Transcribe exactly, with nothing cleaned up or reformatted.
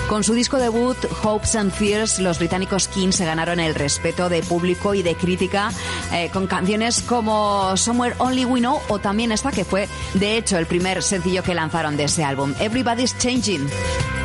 Con su disco debut, Hopes and Fears, los británicos Kings se ganaron el respeto de público y de crítica eh, con canciones como Somewhere Only We Know o también esta que fue, de hecho, el primer sencillo que lanzaron de ese álbum, Everybody's Changing.